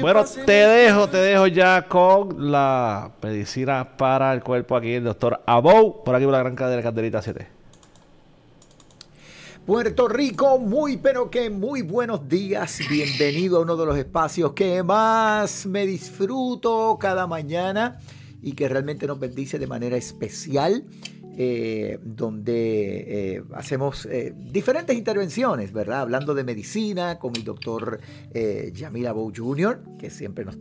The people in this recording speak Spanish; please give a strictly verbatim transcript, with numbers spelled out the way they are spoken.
Bueno, te dejo, te dejo ya con la medicina para el cuerpo aquí, el doctor Abou, por aquí por la gran cadena Candelita siete. Puerto Rico, muy pero que muy buenos días. Bienvenido a uno de los espacios que más me disfruto cada mañana y que realmente nos bendice de manera especial. Eh, donde eh, hacemos eh, diferentes intervenciones, ¿verdad? Hablando de medicina con el doctor eh, Yamil Abou junior, que siempre nos